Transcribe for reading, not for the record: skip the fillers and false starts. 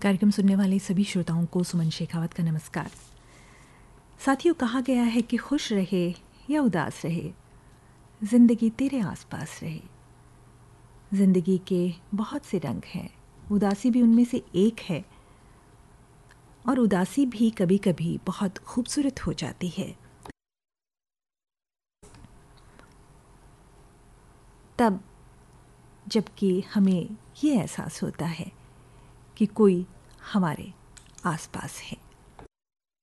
कार्यक्रम सुनने वाले सभी श्रोताओं को सुमन शेखावत का नमस्कार। साथियों, कहा गया है कि खुश रहे या उदास रहे, ज़िंदगी तेरे आसपास रहे। ज़िंदगी के बहुत से रंग हैं, उदासी भी उनमें से एक है, और उदासी भी कभी कभी बहुत खूबसूरत हो जाती है। तब जबकि हमें ये एहसास होता है कि कोई हमारे आसपास है।